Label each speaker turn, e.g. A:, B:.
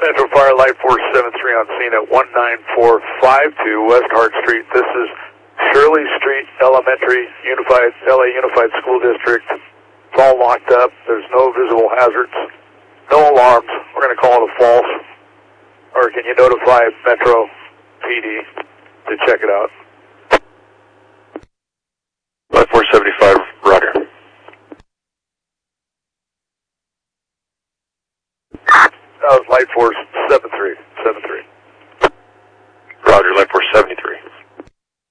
A: Metro Fire Light Force 73 on scene at 19452 West Hart Street. This is Shirley Street Elementary Unified LA Unified School District. It's all locked up. There's no visible hazards, no alarms. We're going to call it a false. Or can you notify Metro PD to check it out?
B: Light Force 75, roger.
A: Light Force 73.